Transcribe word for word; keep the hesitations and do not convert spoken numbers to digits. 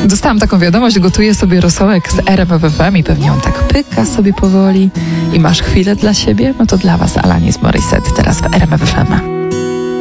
Dostałam taką wiadomość, gotuję sobie rosołek z R M F M i pewnie on tak pyka sobie powoli i masz chwilę dla siebie? No to dla was Alanis Morissette teraz w R M F M.